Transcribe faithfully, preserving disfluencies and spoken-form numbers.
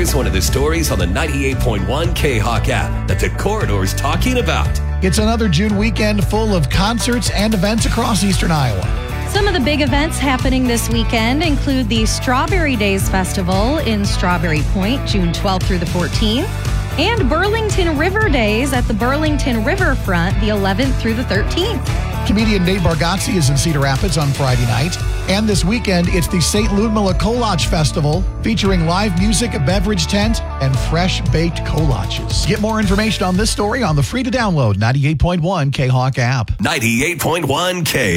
Here's one of the stories on the ninety-eight point one K-Hawk app that the Corridor's talking about. It's another June weekend full of concerts and events across eastern Iowa. Some of the big events happening this weekend include the Strawberry Days Festival in Strawberry Point, June twelfth through the fourteenth, and Burlington River Days at the Burlington Riverfront, the eleventh through the thirteenth. Comedian Nate Bargatze is in Cedar Rapids on Friday night. And this weekend, it's the Saint Ludmilla Kolach Festival, featuring live music, a beverage tent, and fresh-baked kolaches. Get more information on this story on the free-to-download ninety-eight point one K-Hawk app. ninety-eight point one K.